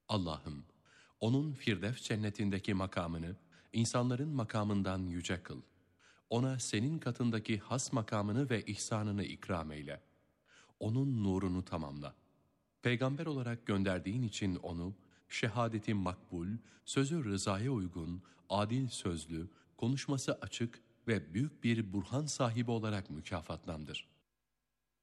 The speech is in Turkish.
Allah'ım, onun Firdevs cennetindeki makamını insanların makamından yüce kıl. Ona senin katındaki has makamını ve ihsanını ikram eyle. Onun nurunu tamamla. Peygamber olarak gönderdiğin için onu, şehadeti makbul, sözü rızaya uygun, adil sözlü, konuşması açık ve büyük bir burhan sahibi olarak mükafatlandır.